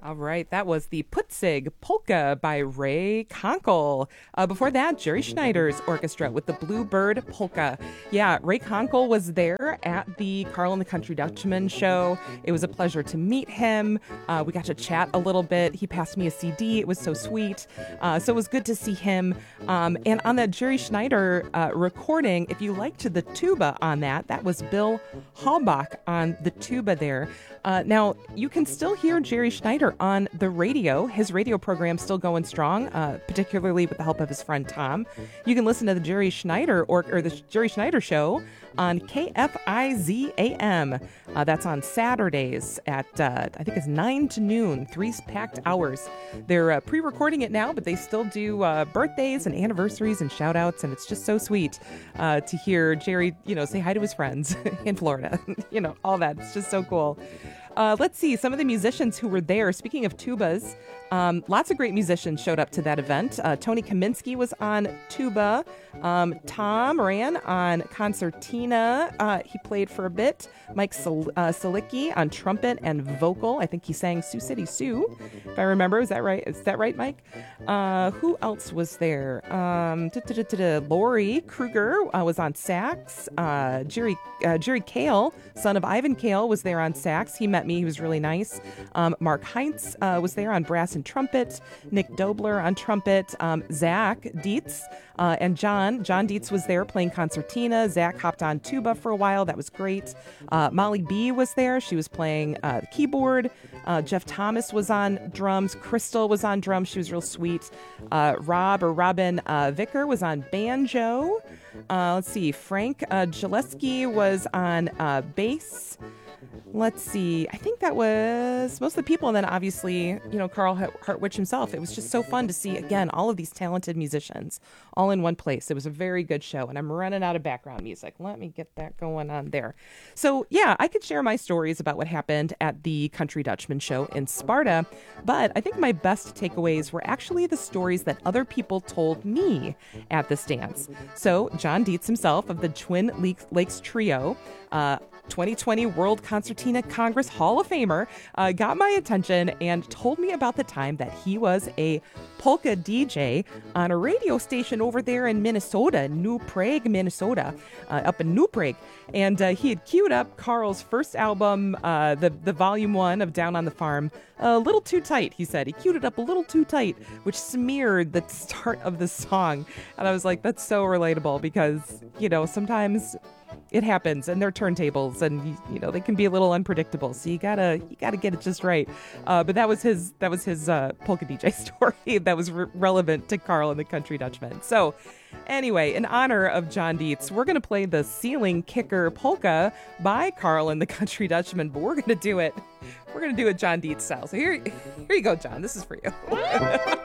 All right, that was the Putzig Polka by Ray Konkel. Before that, Jerry Schneider's orchestra with the Bluebird Polka. Yeah, Ray Konkel was there at the Carl and the Country Dutchman show. It was a pleasure to meet him. We got to chat a little bit. He passed me a CD. It was so sweet. So it was good to see him. And on that Jerry Schneider recording, if you liked the tuba on that, that was Bill Halbach on the tuba there. Now, you can still hear Jerry Schneider on the radio. His radio program's still going strong, particularly with the help of his friend Tom. You can listen to the Jerry Schneider or the Jerry Schneider show on KFIZ AM. That's on Saturdays at, I think it's 9 to noon, 3 packed hours. They're pre-recording it now, but they still do birthdays and anniversaries and shout-outs, and it's just so sweet to hear Jerry, say hi to his friends in Florida. All that. It's just so cool. Let's see, some of the musicians who were there. Speaking of tubas, lots of great musicians showed up to that event. Tony Kaminsky was on tuba. Tom Moran on concertina. He played for a bit. Mike Salicki on trumpet and vocal. I think he sang Sioux City Sue, if I remember. Is that right? Is that right, Mike? Who else was there? Lori Kruger was on sax. Jerry Kale, son of Ivan Kale, was there on sax. He met me. He was really nice. Mark Heinz was there on brass and trumpet. Nick Dobler on trumpet. Zach Dietz and John Dietz was there playing concertina. Zach hopped on tuba for a while. That was great. Molly B was there. She was playing the keyboard. Jeff Thomas was on drums. Crystal was on drums. She was real sweet. Robin Vicker was on banjo. Let's see. Frank Jaleski was on bass. Let's see. I think that was most of the people. And then obviously, Carl Hartwich himself. It was just so fun to see, again, all of these talented musicians all in one place. It was a very good show. And I'm running out of background music. Let me get that going on there. So, yeah, I could share my stories about what happened at the Country Dutchman show in Sparta. But I think my best takeaways were actually the stories that other people told me at this dance. So, John Dietz himself of the Twin Lakes Trio, 2020 World Concertina Congress Hall of Famer, got my attention and told me about the time that he was a polka DJ on a radio station over there in Minnesota, New Prague, Minnesota, up in New Prague. And he had queued up Carl's first album, the volume 1 of Down on the Farm, a little too tight, he said. He queued it up a little too tight, which smeared the start of the song. And I was like, that's so relatable because, sometimes it happens, and they're turntables, and they can be a little unpredictable. So you gotta get it just right. But that was his polka DJ story that was relevant to Carl and the Country Dutchman. So anyway, in honor of John Dietz, we're gonna play the Ceiling Kicker polka by Carl and the Country Dutchman, but we're gonna do it John Dietz style. So here you go, John. This is for you.